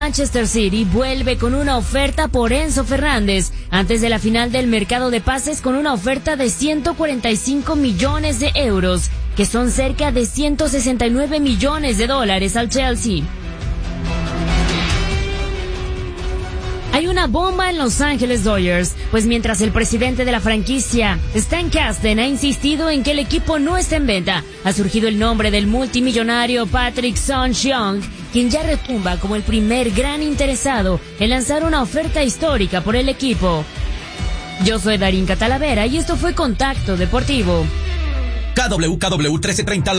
Manchester City vuelve con una oferta por Enzo Fernández antes de la final del mercado de pases con una oferta de 145 millones de euros, que son cerca de 169 millones de dólares al Chelsea. Hay una bomba en Los Ángeles Dodgers, pues mientras el presidente de la franquicia, Stan Kasten, ha insistido en que el equipo no está en venta, ha surgido el nombre del multimillonario Patrick Soon-Shiong, quien ya retumba como el primer gran interesado en lanzar una oferta histórica por el equipo. Yo soy Darinka Talavera y esto fue Contacto Deportivo. KWKW 1330